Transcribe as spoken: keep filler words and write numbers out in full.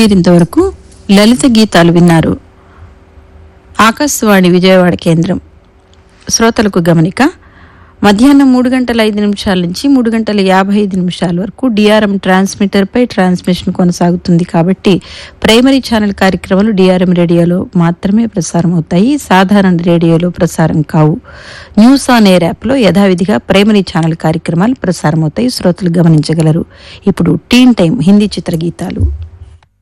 మీరింతవరకు లలిత గీతాలు విన్నారు. ఆకాశవాణి విజయవాడ కేంద్రం. శ్రోతలకు గమనిక, మధ్యాహ్నం మూడు గంటల ఐదు నిమిషాల నుంచి మూడు గంటల యాభై ఐదు నిమిషాల వరకు డిఆర్ఎం ట్రాన్స్మిటర్పై ట్రాన్స్మిషన్ కొనసాగుతుంది. కాబట్టి ప్రైమరీ ఛానల్ కార్యక్రమాలు డిఆర్ఎం రేడియోలో మాత్రమే ప్రసారం అవుతాయి, సాధారణ రేడియోలో ప్రసారం కావు. న్యూస్ ఆన్ ఎయిర్ యాప్లో యథావిధిగా ప్రైమరీ ఛానల్ కార్యక్రమాలు ప్రసారం అవుతాయి, శ్రోతలు గమనించగలరు. ఇప్పుడు టీన్ టైం హిందీ చిత్రగీతాలు.